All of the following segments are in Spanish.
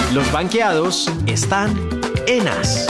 Los banqueados están en As.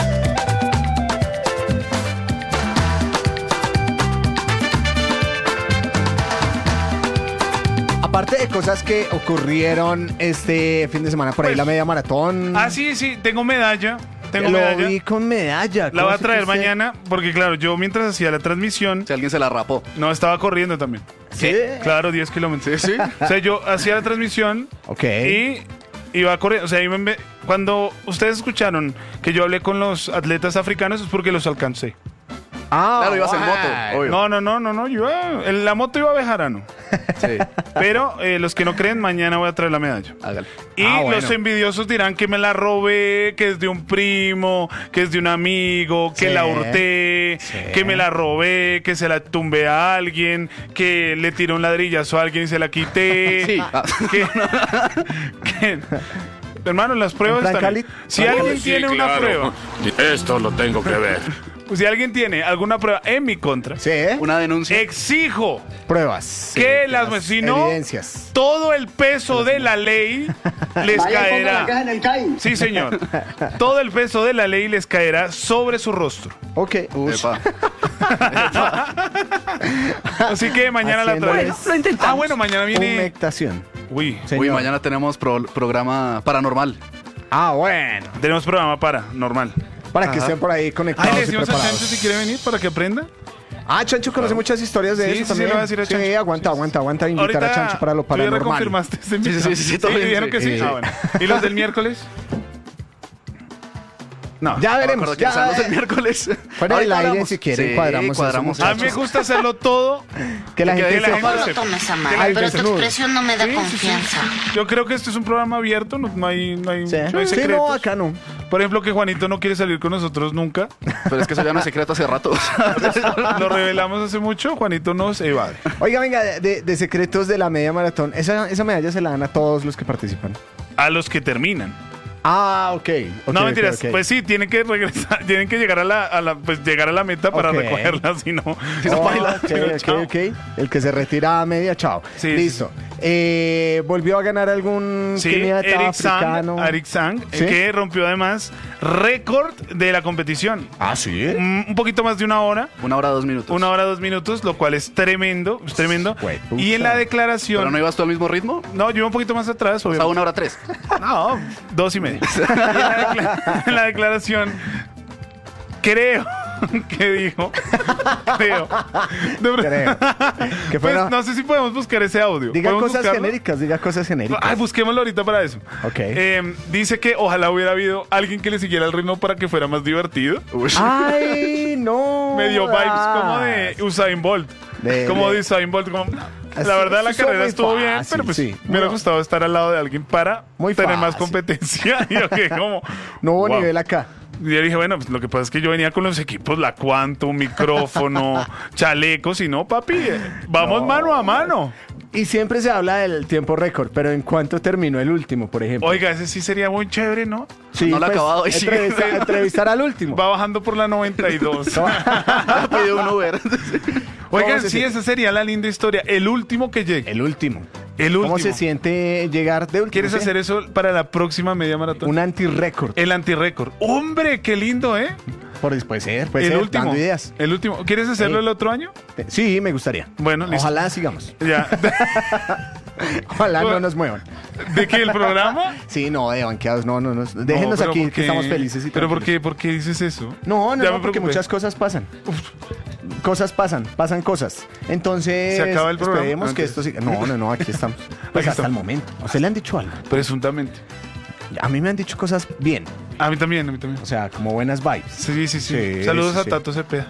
Aparte de cosas que ocurrieron este fin de semana, por ahí Pues, la media maratón. Sí, tengo medalla. Lo vi con medalla. La voy a ¿Cómo traer supiste? mañana, porque claro, yo mientras hacía la transmisión, Si alguien se la rapó. no, estaba corriendo también. ¿Sí? Claro, 10 kilómetros. Sí. O sea, yo hacía la transmisión Ok. y iba a correr. O sea, cuando ustedes escucharon que yo hablé con los atletas africanos es porque los alcancé. Claro, ibas en moto, guay. obvio. No, yo en la moto iba a Bejarano. Sí, Pero los que no creen, mañana voy a traer la medalla. hágale. Y bueno. los envidiosos dirán que me la robé, que es de un primo, que es de un amigo, que Sí, la hurté, sí. que me la robé, que se la tumbé a alguien, que le tiré un ladrillazo a alguien y se la quité. Sí. que- Hermano, las pruebas ¿En plan están. Cali? Si alguien tiene una prueba, Esto lo tengo que ver. si alguien tiene alguna prueba en mi contra, Sí, Una denuncia. exijo pruebas. que Sí, las si no, evidencias. todo el peso de la ley les caerá. Sí, señor. Todo el peso de la ley les caerá sobre su rostro. Ok. Epa. Así que mañana la traigo. Haciéndoles Bueno, mañana viene. humectación. Uy, Señor. Uy, mañana tenemos programa paranormal. Ah, bueno. tenemos programa para normal. Para que estén por ahí conectados Ay, le y decimos a Chancho preparados. si quiere venir para que aprenda. Ah, Chancho conoce muchas historias de Sí, eso sí, sí, también. le voy a decir a Sí, Chancho. aguanta invitar a Chancho para lo ¿tú ya paranormal. reconfirmaste este Sí, todo bien, ¿dijeron sí. que sí? Sí. Ah, bueno. ¿Y los del miércoles? No. Ya No me veremos. acuerdo quiénes son Ya, los del miércoles. Fuera del Ahorita aire, hablamos. si quieren, Sí, cuadramos eso, A mí me muchachos. gusta hacerlo todo. que la que gente la sepa. gente ¿Cómo lo sepa. tomes a Al mal? Pero tu desnudo. expresión no me da Sí, sí, sí. confianza. Yo creo que este es un programa abierto, no hay Sí. no hay Sí, secretos. no, acá no. Por ejemplo, que Juanito no quiere salir con nosotros nunca. Pero es que eso ya no es secreto hace rato. Lo revelamos hace mucho. Juanito nos evade. Oiga, venga, de secretos de la media maratón. Esa medalla se la dan a todos los que participan. A los que terminan. Ah, ok. No, mentiras. ok. Pues sí, tienen que regresar, tienen que llegar llegar a la meta para Ok. recogerla, si no. Ok. El que se retira a media, chao. Sí, Listo. ¿Volvió a ganar algún Sí, keniata africano? Eric Sang, ¿Sí? que rompió además récord de la competición. Ah, sí. Un poquito más de una hora. 1 hora 2 minutos. 1 hora 2 minutos, lo cual es tremendo, es tremendo. Jueputa. Y en la declaración... ¿Pero no ibas tú al mismo ritmo? No, yo iba un poquito más atrás, O sea, obviamente. 1 hora 3. No, 2 y medio. Y en la declaración, creo que dijo... Creo. Creo. Que Pues fuera- no sé si podemos buscar ese audio. Diga ¿Podemos cosas buscarlo? genéricas, diga cosas genéricas. Ay, busquémoslo ahorita para eso. Ok. Dice que ojalá hubiera habido alguien que le siguiera el ritmo para que fuera más divertido. Ay, no. Me dio vibes como de Usain Bolt. Como de Usain Bolt. Como, la verdad, la Estuvo carrera muy estuvo bien, fácil, pero pues sí. me hubiera Bueno. gustado estar al lado de alguien para Muy tener más fácil. competencia. Y yo que como... No hubo wow. nivel acá. Y yo dije, bueno, pues lo que pasa es que yo venía con los equipos, la Quantum, micrófono, chalecos, y no, papi, vamos No. mano a mano. Y siempre se habla del tiempo récord, pero ¿en cuánto terminó el último, por ejemplo? Oiga, ese sí sería muy chévere, ¿no? Sí, no lo ha acabado y sigue. entrevistar al último. Va bajando por la 92. Pidió un Uber. Oigan, ¿Cómo se sí, siente? esa sería la linda historia. El último que llegue. El último. El último. ¿Cómo se siente llegar de último? ¿Quieres sí? hacer eso para la próxima media maratón? Un anti-récord? El antirrécord. ¡Hombre, qué lindo, eh! Puede ser, el último. dando ideas. El último. ¿Quieres hacerlo Sí. el otro año? Sí, me gustaría. Bueno, listo. Ojalá sigamos. Ya. Ojalá no Bueno. nos muevan. ¿De qué? ¿El programa? Sí, no, de banqueados, no. Déjenos No, pero aquí, ¿por que qué? estamos felices y ¿Pero tranquilos. por qué dices eso? No, Ya me porque preocupé. muchas cosas pasan. Cosas pasan cosas. Entonces, ¿Se acaba el programa? esperemos que Antes. esto siga. No, aquí estamos. Pues Aquí hasta estamos. el momento. ¿A usted le han dicho algo? Presuntamente. A mí me han dicho cosas bien. A mí también, a mí también. O sea, como buenas vibes. Sí. Sí, Saludos sí, a sí. Tato Cepeda.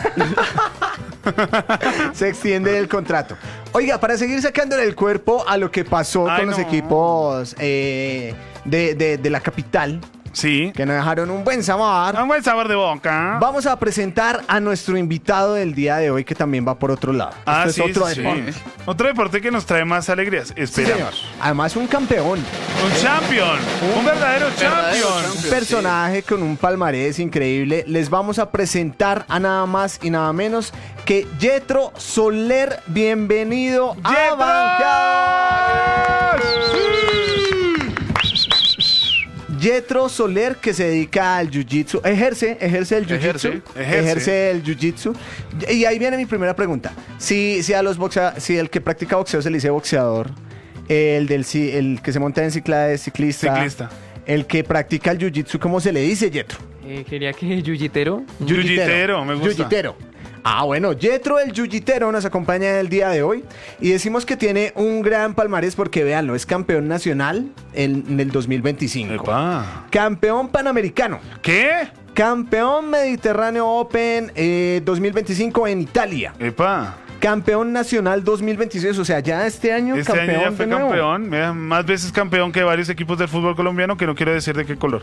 Se extiende el contrato. Oiga, para seguir sacándole el cuerpo a lo que pasó Ay, con los no. equipos de la capital, Sí. que nos dejaron un buen sabor, Un buen sabor de boca. vamos a presentar a nuestro invitado del día de hoy, que también va por otro lado. Esto Sí, es otro sí, deporte. sí. Otro deporte que nos trae más alegrías. Sí, señor. Esperamos. Además, un campeón. Un champion. Un verdadero champion. Un personaje con un palmarés increíble. Les vamos a presentar a nada más y nada menos que Yetro Soler. Bienvenido a ¡Yetro! Banqueados. Yetro Soler, que se dedica al jiu-jitsu, ejerce el jiu-jitsu. Ejerce el jiu-jitsu. Y ahí viene mi primera pregunta. Si el que practica boxeo se le dice boxeador, el que se monta en ciclista es ciclista. El que practica el jiu-jitsu, ¿cómo se le dice, Yetro? Quería que yuyitero. Yuyitero, me gusta. Yuyitero. Ah, bueno, Yetro el Yuyitero nos acompaña el día de hoy y decimos que tiene un gran palmarés porque, véanlo, es campeón nacional en el 2025. Epa. Campeón panamericano. ¿Qué? Campeón Mediterráneo Open 2025 en Italia. Epa. Campeón nacional 2026, o sea, ya este año Este campeón año ya fue de nuevo. campeón, mira, más veces campeón que varios equipos del fútbol colombiano, que no quiero decir de qué color.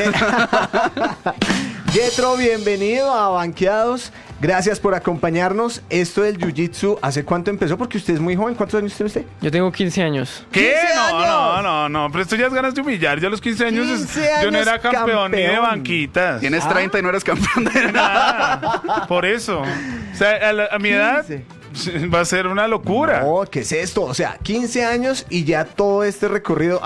Yetro, bienvenido a Banqueados. Gracias por acompañarnos. Esto del Jiu-Jitsu, ¿hace cuánto empezó? Porque usted es muy joven. ¿Cuántos años tiene usted? Yo tengo 15 años. ¿Qué? 15 No, pero esto ya es ganas de humillar. Yo a los 15 años, 15 yo no años era campeón ni de campeón. banquitas. Tienes 30 y no eres campeón de nada. Nada. Por eso. O sea, a mi edad 15. va a ser una locura. No, ¿qué es esto? O sea, 15 años y ya todo este recorrido.